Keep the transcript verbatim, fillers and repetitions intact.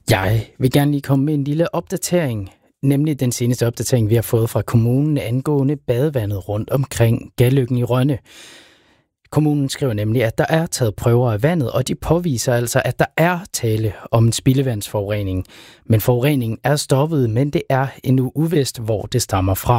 Jeg vil gerne lige komme med en lille opdatering, nemlig den seneste opdatering, vi har fået fra kommunen angående badevandet rundt omkring Galløkken i Rønne. Kommunen skriver nemlig, at der er taget prøver af vandet, og de påviser altså, at der er tale om en spildevandsforurening. Men forureningen er stoppet, men det er endnu uvist, hvor det stammer fra.